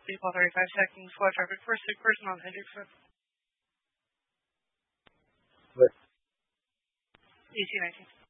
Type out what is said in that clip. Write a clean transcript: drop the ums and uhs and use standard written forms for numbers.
people, 35 seconds. Flight traffic, first sick person on Hendrickson. What? ET19.